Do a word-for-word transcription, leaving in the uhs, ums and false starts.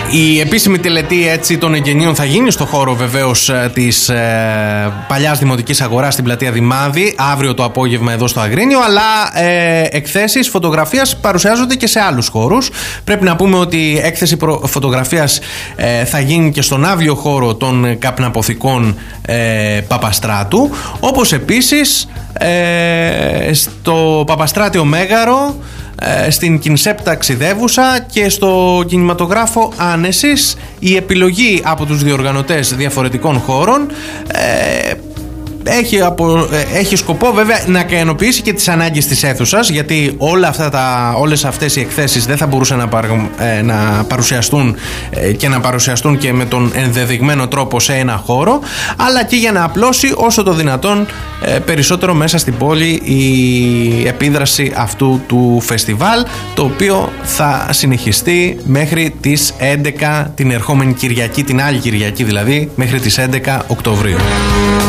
Η επίσημη τελετή έτσι των εγγενείων θα γίνει στο χώρο βεβαίως της ε, παλιάς Δημοτικής Αγοράς στην πλατεία Δημάδη αύριο το απόγευμα εδώ στο Αγρίνιο, αλλά ε, εκθέσεις φωτογραφίας παρουσιάζονται και σε άλλους χώρους. Πρέπει να πούμε ότι η έκθεση προ, φωτογραφίας ε, θα γίνει και στον αύριο χώρο των καπναποθηκών ε, Παπαστράτου, όπως επίσης ε, στο Παπαστράτιο Μέγαρο, στην Κινσέπ Ταξιδεύουσα και στο κινηματογράφο Άνεσης. Η επιλογή από τους διοργανωτές διαφορετικών χώρων ε, έχει, απο, έχει σκοπό βέβαια να ικανοποιήσει και τις ανάγκες της αίθουσας, γιατί όλα αυτά τα, όλες αυτές οι εκθέσεις δεν θα μπορούσαν να, παρ, ε, να παρουσιαστούν ε, και να παρουσιαστούν και με τον ενδεδειγμένο τρόπο σε ένα χώρο, αλλά και για να απλώσει όσο το δυνατόν ε, περισσότερο μέσα στην πόλη η επίδραση αυτού του φεστιβάλ, το οποίο θα συνεχιστεί μέχρι τις έντεκα την ερχόμενη Κυριακή, την άλλη Κυριακή δηλαδή, μέχρι τις έντεκα Οκτωβρίου.